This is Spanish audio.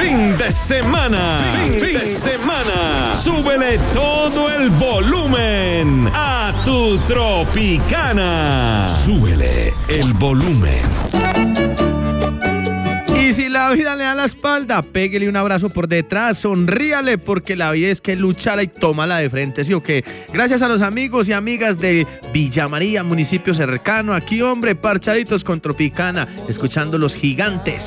Fin de semana. Fin de semana. Súbele todo el volumen a tu Tropicana. Súbele el volumen. Y si la vida le da la espalda, péguele un abrazo por detrás, sonríale, porque la vida es que lucharla y tómala de frente, ¿sí o qué? Gracias a los amigos y amigas de Villa María, municipio cercano, aquí, hombre, parchaditos con Tropicana, escuchando Los Gigantes.